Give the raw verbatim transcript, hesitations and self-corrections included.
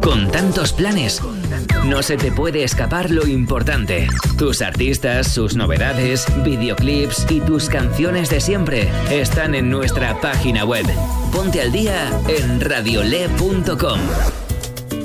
Con tantos planes, no se te puede escapar lo importante. Tus artistas, sus novedades, videoclips y tus canciones de siempre están en nuestra página web. Ponte al día en radiole punto com.